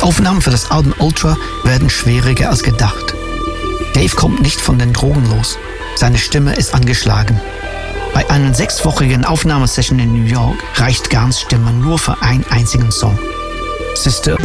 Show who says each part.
Speaker 1: Aufnahmen für das Album Ultra werden schwieriger als gedacht. Dave kommt nicht von den Drogen los. Seine Stimme ist angeschlagen. Bei einer 6-wöchigen Aufnahmesession in New York reicht Guns Stimme nur für einen einzigen Song. Sister